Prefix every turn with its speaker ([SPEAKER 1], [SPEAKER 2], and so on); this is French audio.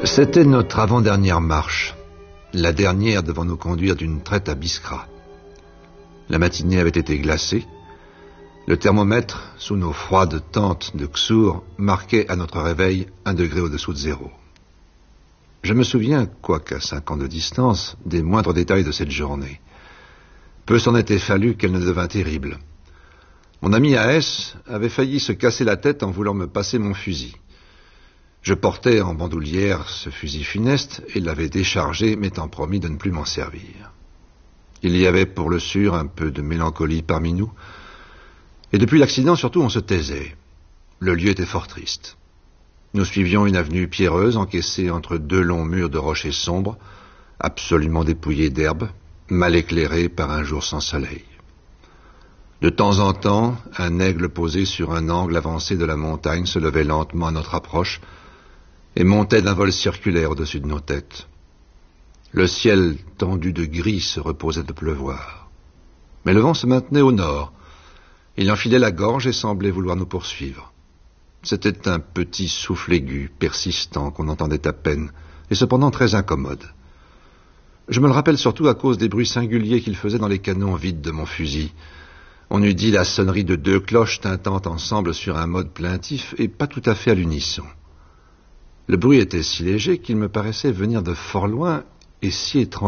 [SPEAKER 1] C'était notre avant-dernière marche, la dernière devant nous conduire d'une traite à Biskra. La matinée avait été glacée. Le thermomètre, sous nos froides tentes de Ksour, marquait à notre réveil 1 degré au-dessous de zéro. Je me souviens, quoiqu'à 5 ans de distance, des moindres détails de cette journée. Peu s'en était fallu qu'elle ne devint terrible. Mon ami A.S. avait failli se casser la tête en voulant me passer mon fusil. Je portais en bandoulière ce fusil funeste et l'avais déchargé, m'étant promis de ne plus m'en servir. Il y avait pour le sûr un peu de mélancolie parmi nous, et depuis l'accident surtout on se taisait. Le lieu était fort triste. Nous suivions une avenue pierreuse encaissée entre 2 longs murs de rochers sombres, absolument dépouillés d'herbe, mal éclairés par un jour sans soleil. De temps en temps, un aigle posé sur un angle avancé de la montagne se levait lentement à notre approche et montait d'un vol circulaire au-dessus de nos têtes. Le ciel tendu de gris se reposait de pleuvoir. Mais le vent se maintenait au nord. Il enfilait la gorge et semblait vouloir nous poursuivre. C'était un petit souffle aigu, persistant, qu'on entendait à peine, et cependant très incommode. Je me le rappelle surtout à cause des bruits singuliers qu'il faisait dans les canons vides de mon fusil. On eût dit la sonnerie de 2 cloches tintant ensemble sur un mode plaintif et pas tout à fait à l'unisson. Le bruit était si léger qu'il me paraissait venir de fort loin et si étrange.